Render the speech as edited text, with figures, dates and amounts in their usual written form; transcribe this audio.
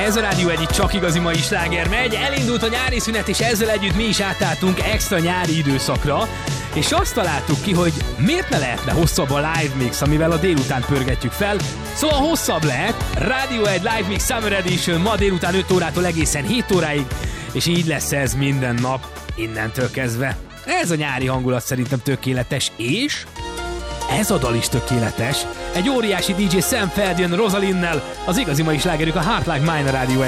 Ez a Rádió egyik csak igazi mai sláger megy. Elindult a nyári szünet, és ezzel együtt mi is átálltunk extra nyári időszakra, és azt találtuk ki, hogy miért ne lehetne hosszabb a live mix, amivel a délután pörgetjük fel. Szóval hosszabb lehet. Rádió egy Live Mix Summer Edition ma délután 5 órától egészen 7 óráig, és így lesz ez minden nap innentől kezdve. Ez a nyári hangulat szerintem tökéletes, és ez a dal is tökéletes. Egy óriási DJ Sam Feld jön Rosalinnel, az igazi mai slágerük a Heart Like Mine a Rádió